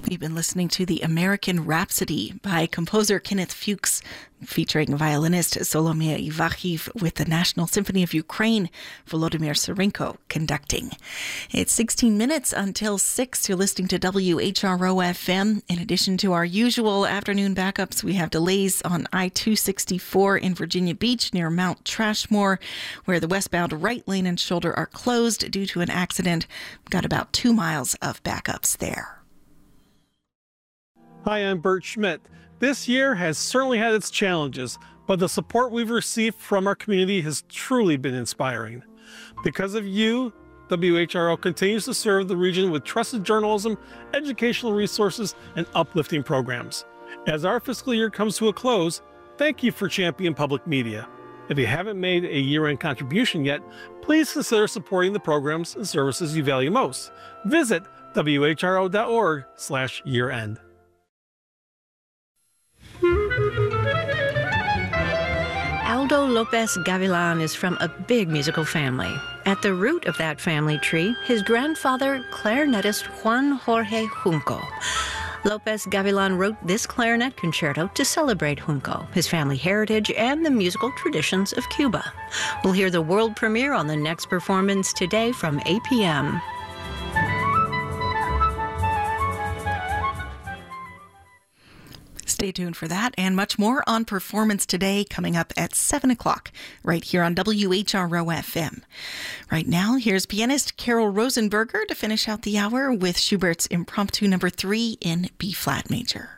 We've been listening to the American Rhapsody by composer Kenneth Fuchs, featuring violinist Solomia Ivachiv with the National Symphony of Ukraine, Volodymyr Serenko conducting. It's 16 minutes until 6. You're listening to WHRO-FM. In addition to our usual afternoon backups, we have delays on I-264 in Virginia Beach near Mount Trashmore, where the westbound right lane and shoulder are closed due to an accident. We've got about 2 miles of backups there. Hi, I'm Bert Schmidt. This year has certainly had its challenges, but the support we've received from our community has truly been inspiring. Because of you, WHRO continues to serve the region with trusted journalism, educational resources, and uplifting programs. As our fiscal year comes to a close, thank you for championing public media. If you haven't made a year-end contribution yet, please consider supporting the programs and services you value most. Visit whro.org/year-end. Aldo Lopez Gavilan is from a big musical family. At the root of that family tree, his grandfather, clarinetist Juan Jorge Junco. Lopez Gavilan wrote this clarinet concerto to celebrate Junco, his family heritage, and the musical traditions of Cuba. We'll hear the world premiere on the next performance today from 8 p.m. Stay tuned for that and much more on Performance Today coming up at 7 o'clock right here on WHRO-FM. Right now, here's pianist Carol Rosenberger to finish out the hour with Schubert's Impromptu No. 3 in B-flat major.